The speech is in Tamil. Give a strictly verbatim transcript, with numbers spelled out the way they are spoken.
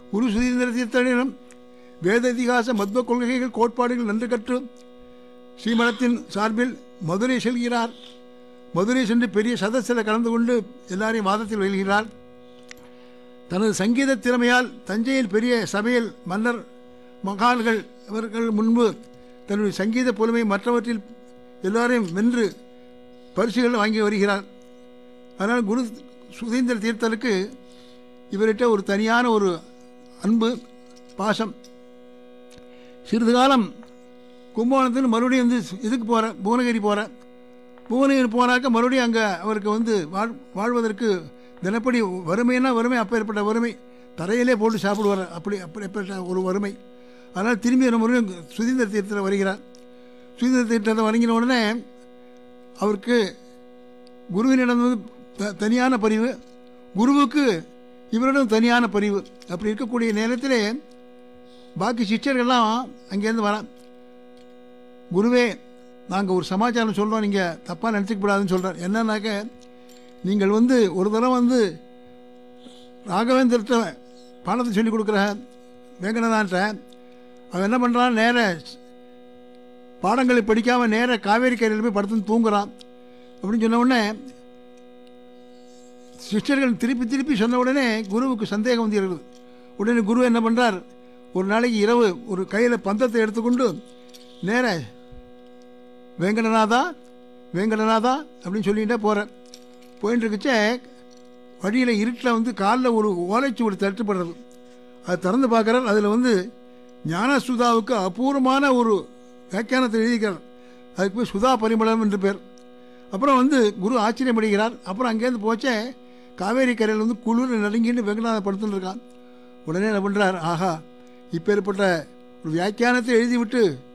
குரு சுதீந்திர தீர்த்தனிடம் வேத இதிகாச மத்வ கொள்கைகள் கோட்பாடுகள் நன்று கற்று ஸ்ரீமடத்தின் சார்பில் மதுரை செல்கிறார். மதுரை சென்று பெரிய சதஸில் கலந்து கொண்டு எல்லாரையும் வாதத்தில் வெல்கிறார். தனது சங்கீத திறமையால் தஞ்சையில் பெரிய சபையில் மன்னர் மகான்கள் அவர்கள் முன்பு தன்னுடைய சங்கீத புலமை மற்றவற்றில் எல்லாரையும் வென்று பரிசுகள் வாங்கி வருகிறார். அதனால் குரு சுதீந்திர தீர்த்தருக்கு இவர்கிட்ட ஒரு தனியான ஒரு அன்பு பாசம். சிறிது காலம் கும்பகோணத்தில் மறுபடியும் வந்து இதுக்கு போகிற புவனகிரி போகிற புவனகிரி போனாக்க மறுபடியும் அங்கே அவருக்கு வந்து வாழ் வாழ்வதற்கு தினப்படி வறுமைன்னா வறுமை, அப்போ ஏற்பட்ட வறுமை, தரையிலே போட்டு சாப்பிடுவார், அப்படி அப்படி ஏற்பட்ட ஒரு வறுமை. அதனால் திரும்பி மறுபடியும் சுதீந்திர தீர்த்தத்தில் வருகிறார். சுதீந்திர தீர்த்தத்தை வணங்கின உடனே அவருக்கு குருவினிடம் வந்து த தனியான பரிவு, குருவுக்கு இவரிடம் தனியான பரிவு. அப்படி இருக்கக்கூடிய நேரத்திலே பாக்கி சிஷ்யர்கள்லாம் அங்கேருந்து வர, குருவே நாங்கள் ஒரு சமாச்சாரம் சொல்கிறோம், நீங்கள் தப்பாக நினச்சிக்கப்படாதுன்னு சொல்கிறார். என்னன்னாக்க, நீங்கள் வந்து ஒரு தடவை வந்து ராகவேந்திரத்தை பாடத்தை சொல்லிக் கொடுக்குற வேங்கடனான்ட்ட அவன் என்ன பண்ணுறான், நேர பாடங்களை படிக்காமல் நேர காவேரி கரையில் போய் படுத்துன்னு தூங்குறான் அப்படின்னு சொன்ன உடனே சிஷ்யர்கள் திருப்பி திருப்பி சொன்ன உடனே குருவுக்கு சந்தேகம் வந்து இருக்குது. உடனே குரு என்ன பண்ணுறார், ஒரு நாளைக்கு இரவு ஒரு கையில் பந்தத்தை எடுத்துக்கொண்டு நேர வேங்கடநாதா வேங்கடநாதா அப்படின்னு சொல்லிகிட்டே போகிறேன். போயின்னு இருக்குச்சே வழியில் இருட்டில் வந்து காலில் ஒரு ஓலைச்சுவடி தட்டுப்படுறது. அது திறந்து பார்க்குறார். அதில் வந்து ஞானசுதாவுக்கு அபூர்வமான ஒரு வியாக்கியானத்தை எழுதிக்கிறார். அதுக்கு போய் சுதா பரிமளம் என்று பேர். அப்புறம் வந்து குரு ஆச்சரியப்படுகிறார். அப்புறம் அங்கேருந்து போச்சே காவேரி கரையில் வந்து குளிர் நடுங்கின்னு வெங்கடாத படுத்துன்னு இருக்கான். உடனே என்ன பண்ணுறார், ஆஹா இப்போ ஏற்பட்ட ஒரு வியாக்கியானத்தை எழுதிவிட்டு